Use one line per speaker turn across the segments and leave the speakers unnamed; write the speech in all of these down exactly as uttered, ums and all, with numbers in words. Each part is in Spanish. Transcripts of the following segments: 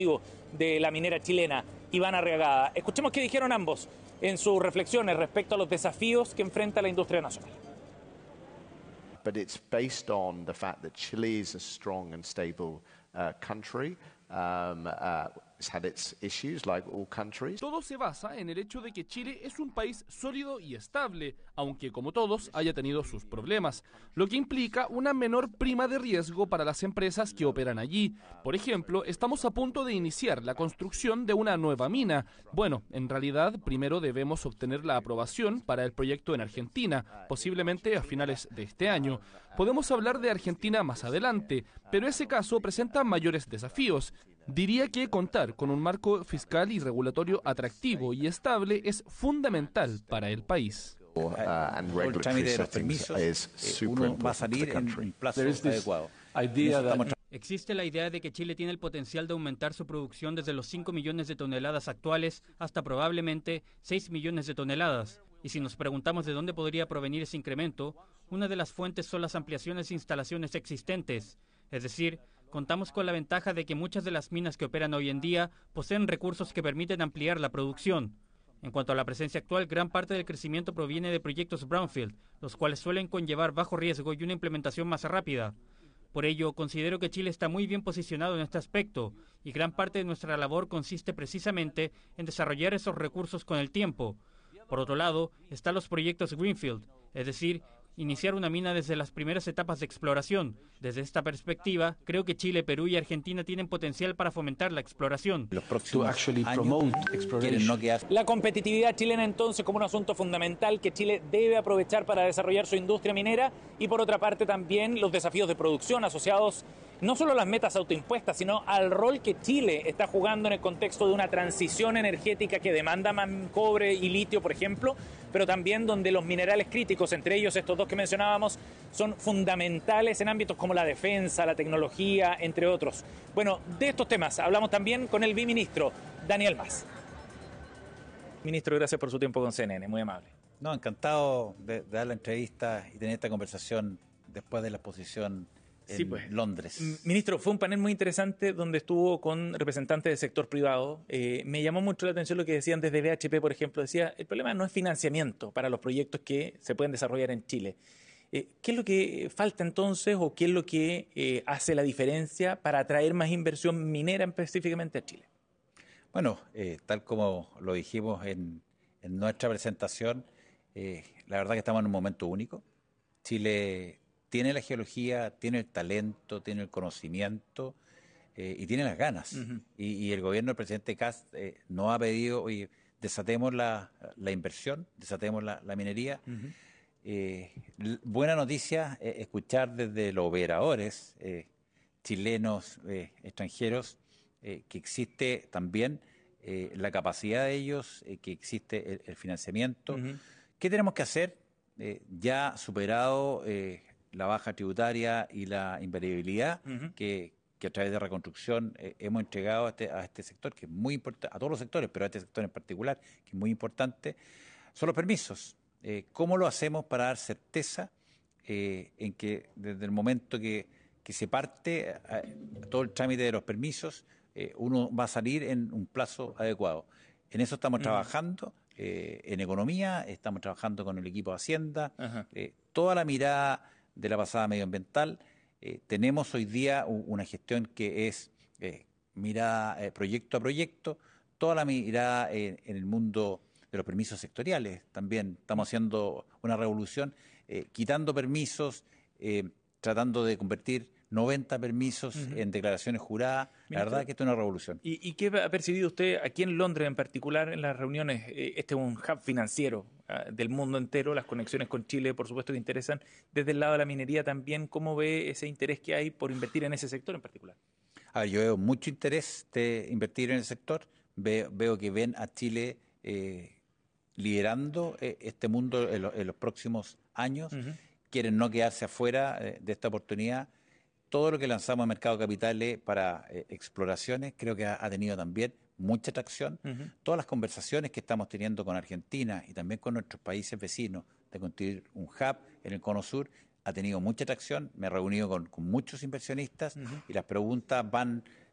de la minera chilena, Iván Arriagada. Escuchemos qué dijeron ambos en sus reflexiones respecto a los desafíos que enfrenta la industria nacional.
But it's based on the fact that Chile is a strong and stable uh, country. Um, uh, it's had its issues like all countries.
Todo se basa en el hecho de que Chile es un país sólido y estable, aunque como todos haya tenido sus problemas, lo que implica una menor prima de riesgo para las empresas que operan allí. Por ejemplo, estamos a punto de iniciar la construcción de una nueva mina. Bueno, en realidad primero debemos obtener la aprobación para el proyecto en Argentina, posiblemente a finales de este año. Podemos hablar de Argentina más adelante, pero ese caso presenta mayores desafíos. Diría que contar con un marco fiscal y regulatorio atractivo y estable es fundamental para el país.
Uh, el trámite de los permisos, eh, uno va a salir en un plazo adecuado.
Existe la idea de que Chile tiene el potencial de aumentar su producción desde los cinco millones de toneladas actuales hasta probablemente seis millones de toneladas. Y si nos preguntamos de dónde podría provenir ese incremento, una de las fuentes son las ampliaciones de instalaciones existentes. Es decir, contamos con la ventaja de que muchas de las minas que operan hoy en día poseen recursos que permiten ampliar la producción. En cuanto a la presencia actual, gran parte del crecimiento proviene de proyectos brownfield, los cuales suelen conllevar bajo riesgo y una implementación más rápida. Por ello, considero que Chile está muy bien posicionado en este aspecto, y gran parte de nuestra labor consiste precisamente en desarrollar esos recursos con el tiempo. Por otro lado, están los proyectos greenfield, es decir, iniciar una mina desde las primeras etapas de exploración. Desde esta perspectiva, creo que Chile, Perú y Argentina tienen potencial para fomentar la exploración.
Los próximos años quieren no quedar.
La competitividad chilena entonces como un asunto fundamental que Chile debe aprovechar para desarrollar su industria minera, y por otra parte también los desafíos de producción asociados no solo a las metas autoimpuestas, sino al rol que Chile está jugando en el contexto de una transición energética que demanda más cobre y litio, por ejemplo, pero también donde los minerales críticos, entre ellos estos dos que mencionábamos, son fundamentales en ámbitos como la defensa, la tecnología, entre otros. Bueno, de estos temas hablamos también con el viceministro Daniel Mas. Ministro, gracias por su tiempo con C N N, muy amable.
No, encantado de, de dar la entrevista y tener esta conversación después de la exposición en sí, pues. Londres.
Ministro, fue un panel muy interesante donde estuvo con representantes del sector privado. Eh, me llamó mucho la atención lo que decían desde B H P, por ejemplo. Decía, el problema no es financiamiento para los proyectos que se pueden desarrollar en Chile. Eh, ¿Qué es lo que falta entonces o qué es lo que eh, hace la diferencia para atraer más inversión minera específicamente a Chile?
Bueno, eh, tal como lo dijimos en, en nuestra presentación, eh, la verdad que estamos en un momento único. Chile tiene la geología, tiene el talento, tiene el conocimiento eh, y tiene las ganas. Uh-huh. y, y el gobierno del presidente Kast eh, nos ha pedido, oye, desatemos la, la inversión, desatemos la, la minería. Uh-huh. eh, buena noticia eh, escuchar desde los operadores eh, chilenos, eh, extranjeros, eh, que existe también eh, la capacidad de ellos, eh, que existe el, el financiamiento. Uh-huh. ¿Qué tenemos que hacer? Eh, ya superado eh, la baja tributaria y la invariabilidad uh-huh. que, que a través de reconstrucción eh, hemos entregado a este, a este sector, que es muy importante, a todos los sectores, pero a este sector en particular, que es muy importante, son los permisos. Eh, ¿Cómo lo hacemos para dar certeza eh, en que desde el momento que, que se parte a, a todo el trámite de los permisos, eh, uno va a salir en un plazo adecuado? En eso estamos uh-huh. trabajando. Eh, en economía, estamos trabajando con el equipo de Hacienda, uh-huh. eh, toda la mirada de la pasada medioambiental. Eh, tenemos hoy día u- una gestión que es eh, mirada eh, proyecto a proyecto, toda la mirada eh, en el mundo de los permisos sectoriales. También estamos haciendo una revolución, eh, quitando permisos, eh, tratando de convertir noventa permisos uh-huh. en declaraciones juradas. Ministro, la verdad que esto es una revolución.
¿Y, ¿Y qué ha percibido usted aquí en Londres en particular en las reuniones? Este es un hub financiero uh, del mundo entero, las conexiones con Chile por supuesto que interesan. Desde el lado de la minería también, ¿cómo ve ese interés que hay por invertir en ese sector en particular?
A ver, yo veo mucho interés de invertir en el sector, veo, veo que ven a Chile eh, liderando eh, este mundo en, lo, en los próximos años, uh-huh. quieren no quedarse afuera eh, de esta oportunidad. Todo lo que lanzamos a Mercado de Capitales para eh, exploraciones creo que ha, ha tenido también mucha atracción. Uh-huh. Todas las conversaciones que estamos teniendo con Argentina y también con nuestros países vecinos de construir un hub en el Cono Sur ha tenido mucha atracción. Me he reunido con, con muchos inversionistas uh-huh. y las preguntas van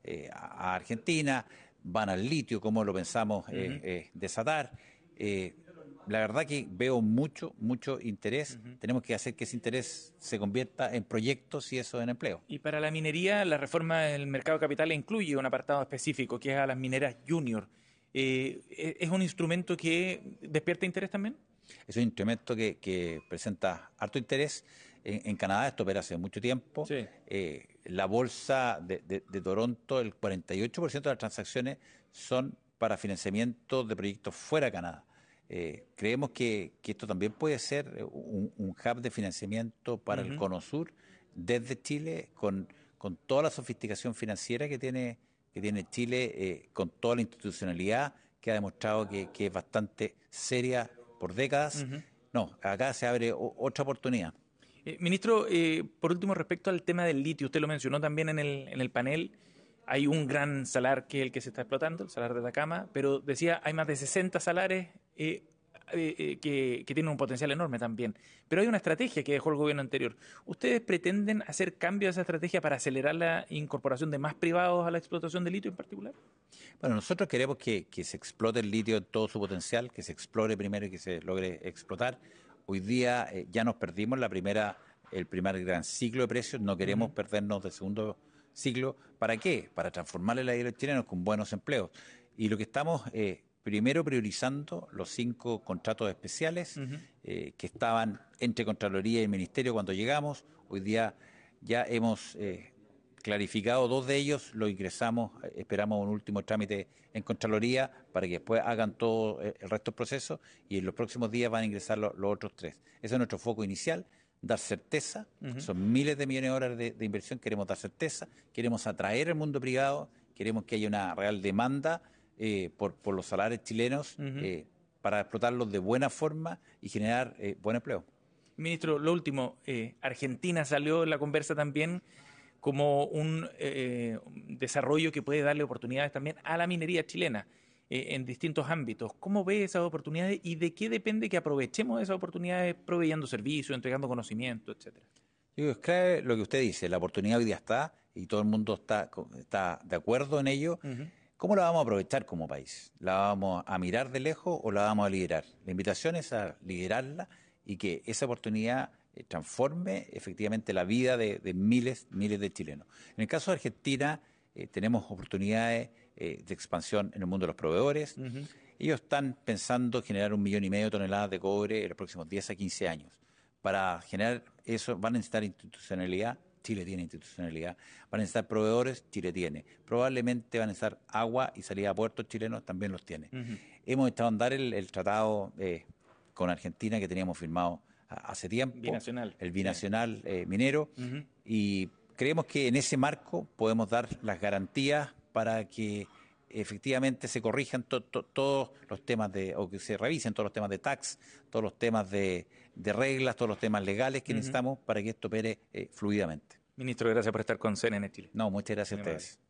eh, a Argentina, van al litio, cómo lo pensamos eh, uh-huh. eh, desatar. Eh, la verdad que veo mucho, mucho interés. Uh-huh. Tenemos que hacer que ese interés se convierta en proyectos y eso en empleo.
Y para la minería, la reforma del mercado de capitales incluye un apartado específico que es a las mineras junior. Eh, ¿Es un instrumento que despierta interés también?
Es un instrumento que, que presenta harto interés. En, en Canadá esto opera hace mucho tiempo.
Sí.
Eh, la bolsa de, de, de Toronto, el cuarenta y ocho por ciento de las transacciones son para financiamiento de proyectos fuera de Canadá. Eh, creemos que, que esto también puede ser un, un hub de financiamiento para uh-huh. el Cono Sur desde Chile, con, con toda la sofisticación financiera que tiene, que tiene Chile, eh, con toda la institucionalidad que ha demostrado que, que es bastante seria por décadas. Uh-huh. No, acá se abre o, otra oportunidad.
Eh, ministro, eh, por último, respecto al tema del litio, usted lo mencionó también en el, en el panel. Hay un gran salar que es el que se está explotando, el salar de Atacama, pero decía, hay más de sesenta salares eh, eh, que, que tienen un potencial enorme también. Pero hay una estrategia que dejó el gobierno anterior. ¿Ustedes pretenden hacer cambios a esa estrategia para acelerar la incorporación de más privados a la explotación del litio en particular?
Bueno, nosotros queremos que, que se explote el litio en todo su potencial, que se explore primero y que se logre explotar. Hoy día eh, ya nos perdimos la primera, el primer gran ciclo de precios, no queremos uh-huh. perdernos del segundo ciclo. ¿Para qué? Para transformarle la vida de los chilenos con buenos empleos. Y lo que estamos eh, primero priorizando, los cinco contratos especiales uh-huh. eh, que estaban entre Contraloría y Ministerio cuando llegamos. Hoy día ya hemos eh, clarificado dos de ellos, los ingresamos, esperamos un último trámite en Contraloría para que después hagan todo el resto del proceso y en los próximos días van a ingresar los, los otros tres. Ese es nuestro foco inicial. Dar certeza, uh-huh. son miles de millones de dólares de, de inversión, queremos dar certeza, queremos atraer al mundo privado, queremos que haya una real demanda eh, por, por los salarios chilenos uh-huh. eh, para explotarlos de buena forma y generar eh, buen empleo.
Ministro, lo último, eh, Argentina salió en la conversa también como un eh, desarrollo que puede darle oportunidades también a la minería chilena. Eh, en distintos ámbitos. ¿Cómo ve esas oportunidades y de qué depende que aprovechemos esas oportunidades proveyendo servicios, entregando conocimiento, etcétera?
Yo creo que es clave lo que usted dice, la oportunidad hoy día está y todo el mundo está, está de acuerdo en ello. Uh-huh. ¿Cómo la vamos a aprovechar como país? ¿La vamos a mirar de lejos o la vamos a liderar? La invitación es a liderarla y que esa oportunidad eh, transforme efectivamente la vida de, de miles, miles de chilenos. En el caso de Argentina eh, tenemos oportunidades de expansión en el mundo de los proveedores. Uh-huh. Ellos están pensando generar un millón y medio de toneladas de cobre en los próximos diez a quince años. Para generar eso van a necesitar institucionalidad. Chile tiene institucionalidad. Van a necesitar proveedores. Chile tiene. Probablemente van a necesitar agua y salida a puertos chilenos. También los tiene. Uh-huh. Hemos echado a andar el, el tratado eh, con Argentina que teníamos firmado hace tiempo.
Binacional.
El binacional eh, minero. Uh-huh. Y creemos que en ese marco podemos dar las garantías para que efectivamente se corrijan to, to, todos los temas de, o que se revisen todos los temas de tax, todos los temas de, de reglas, todos los temas legales que uh-huh. necesitamos para que esto opere eh, fluidamente.
Ministro, gracias por estar con C N N Chile.
No, muchas gracias a ustedes.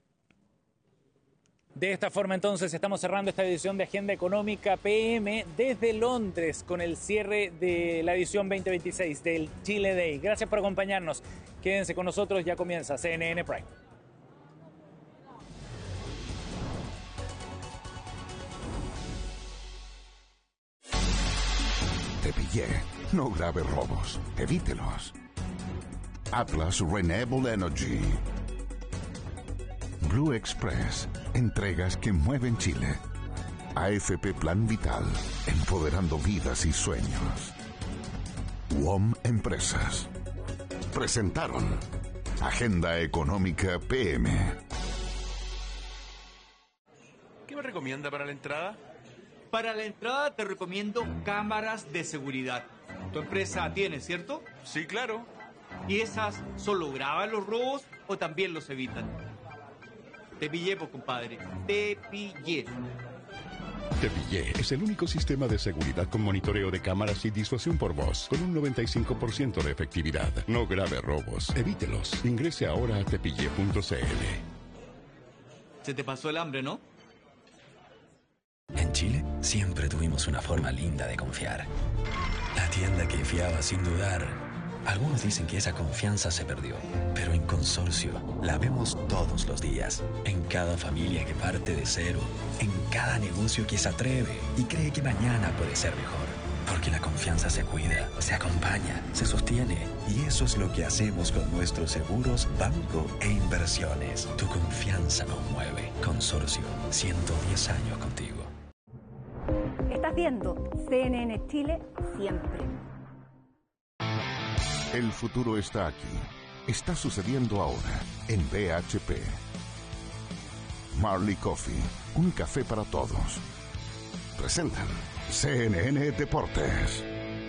De esta forma entonces estamos cerrando esta edición de Agenda Económica P M desde Londres con el cierre de la edición veinte veintiséis del Chile Day. Gracias por acompañarnos. Quédense con nosotros, ya comienza C N N Prime.
Te pillé. No grave robos. Evítelos. Atlas Renewable Energy. Blue Express. Entregas que mueven Chile. A F P Plan Vital. Empoderando vidas y sueños. W O M Empresas. Presentaron Agenda Económica P M.
¿Qué me recomienda para la entrada?
Para la entrada te recomiendo cámaras de seguridad. Tu empresa tiene, ¿cierto?
Sí, claro.
¿Y esas solo graban los robos o también los evitan? Te pillé, pues, compadre. Te pillé.
Te pillé es el único sistema de seguridad con monitoreo de cámaras y disuasión por voz, con un noventa y cinco por ciento de efectividad. No grave robos. Evítelos. Ingrese ahora a tepille punto c l.
Se te pasó el hambre, ¿no?
En Chile siempre tuvimos una forma linda de confiar. La tienda que fiaba sin dudar. Algunos dicen que esa confianza se perdió, pero en Consorcio la vemos todos los días. En cada familia que parte de cero, en cada negocio que se atreve y cree que mañana puede ser mejor. Porque la confianza se cuida, se acompaña, se sostiene. Y eso es lo que hacemos con nuestros seguros, banco e inversiones. Tu confianza nos mueve. Consorcio, ciento diez años contigo.
Estás viendo C N N Chile siempre.
El futuro está aquí. Está sucediendo ahora en B H P. Marley Coffee, un café para todos. Presentan C N N Deportes.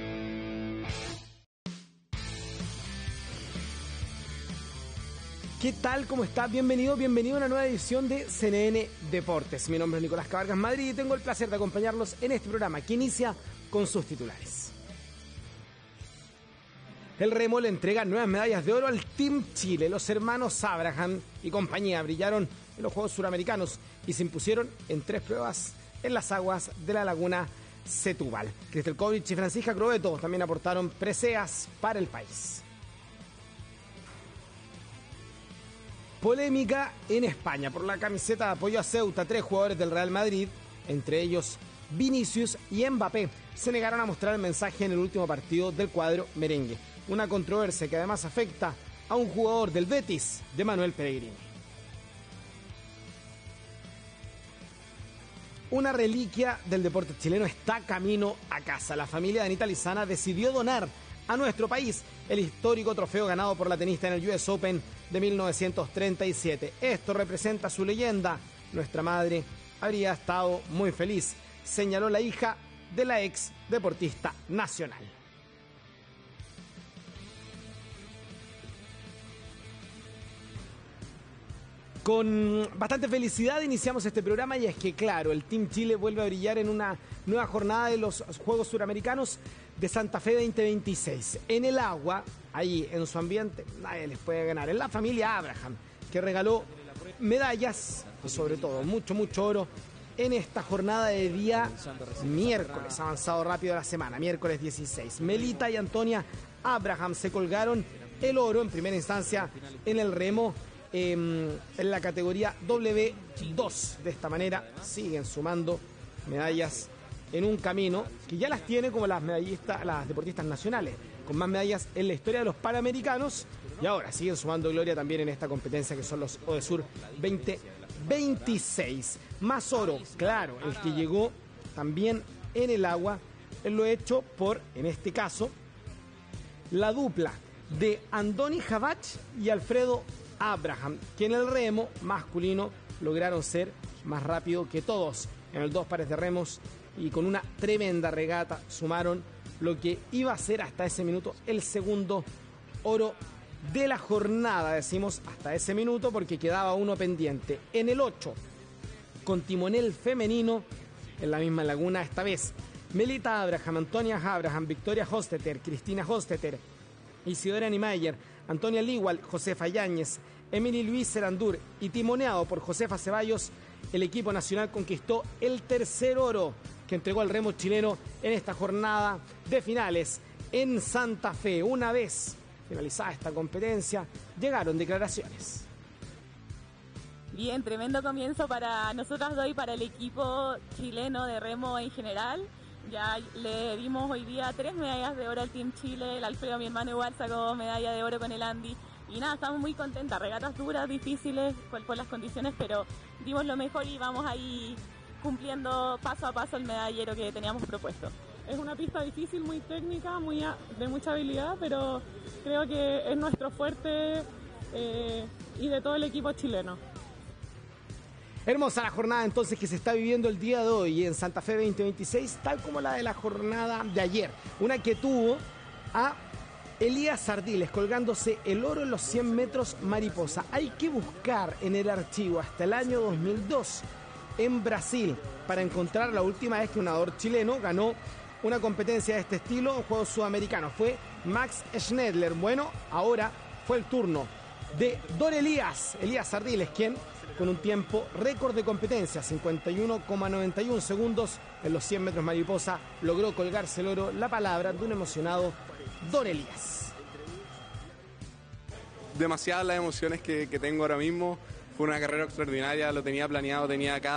¿Qué tal? ¿Cómo está? Bienvenido, bienvenido a una nueva edición de C N N Deportes. Mi nombre es Nicolás Cabargas Madrid y tengo el placer de acompañarlos en este programa que inicia con sus titulares. El remo le entrega nuevas medallas de oro al Team Chile. Los hermanos Abraham y compañía brillaron en los Juegos Suramericanos y se impusieron en tres pruebas en las aguas de la laguna Setúbal. Cristel Kovic y Francisca Crobeto también aportaron preseas para el país. Polémica en España por la camiseta de apoyo a Ceuta. Tres jugadores del Real Madrid, entre ellos Vinicius y Mbappé, se negaron a mostrar el mensaje en el último partido del cuadro merengue. Una controversia que además afecta a un jugador del Betis, de Manuel Pellegrini. Una reliquia del deporte chileno está camino a casa. La familia de Anita Lizana decidió donar a nuestro país el histórico trofeo ganado por la tenista en el U S Open de mil novecientos treinta y siete. Esto representa su leyenda. Nuestra madre habría estado muy feliz, señaló la hija de la ex deportista nacional. Con bastante felicidad iniciamos este programa y es que, claro, el Team Chile vuelve a brillar en una nueva jornada de los Juegos Suramericanos de Santa Fe veinte veintiséis. En el agua, ahí en su ambiente, nadie les puede ganar. Es la familia Abraham, que regaló medallas y sobre todo mucho, mucho oro en esta jornada de día miércoles, avanzado rápido la semana, miércoles dieciséis. Melita y Antonia Abraham se colgaron el oro en primera instancia en el remo en la categoría doble u dos. De esta manera siguen sumando medallas en un camino que ya las tiene como las medallistas, las deportistas nacionales, con más medallas en la historia de los Panamericanos, y ahora siguen sumando gloria también en esta competencia que son los Odesur veinte veintiséis. Más oro, claro, el que llegó también en el agua, es lo hecho por, en este caso, la dupla de Andoni Javach y Alfredo Abraham, que en el remo masculino lograron ser más rápido que todos en el dos pares de remos y con una tremenda regata sumaron lo que iba a ser hasta ese minuto el segundo oro de la jornada. Decimos hasta ese minuto porque quedaba uno pendiente. En el ocho, con timonel femenino en la misma laguna esta vez, Melita Abraham, Antonia Abraham, Victoria Hostetter, Cristina Hostetter, Isidora Niemeyer, Antonia Ligual, Josefa Yáñez, Emily Luis Serandur y timoneado por Josefa Ceballos, el equipo nacional conquistó el tercer oro que entregó al remo chileno en esta jornada de finales en Santa Fe. Una vez finalizada esta competencia, llegaron declaraciones.
Bien, tremendo comienzo para nosotras dos y para el equipo chileno de remo en general. Ya le dimos hoy día tres medallas de oro al Team Chile. El Alfredo, mi hermano, igual sacó medalla de oro con el Andy. Y nada, estamos muy contentas. Regatas duras, difíciles por, por las condiciones, pero dimos lo mejor y vamos ahí cumpliendo paso a paso el medallero que teníamos propuesto.
Es una pista difícil, muy técnica, muy a, de mucha habilidad, pero creo que es nuestro fuerte eh, y de todo el equipo chileno.
Hermosa la jornada entonces que se está viviendo el día de hoy en Santa Fe veinte veintiséis, tal como la de la jornada de ayer. Una que tuvo a Elías Ardiles colgándose el oro en los cien metros mariposa. Hay que buscar en el archivo hasta el año dos mil dos en Brasil para encontrar la última vez que un nadador chileno ganó una competencia de este estilo en Juegos Sudamericanos. Fue Max Schnedler. Bueno, ahora fue el turno de Don Elías, Elías Ardiles, quien con un tiempo récord de competencia, cincuenta y uno coma noventa y uno segundos en los cien metros mariposa, logró colgarse el oro. La palabra de un emocionado Don Elías.
demasiadas las emociones que, que tengo ahora mismo. Fue una carrera extraordinaria, lo tenía planeado, tenía cada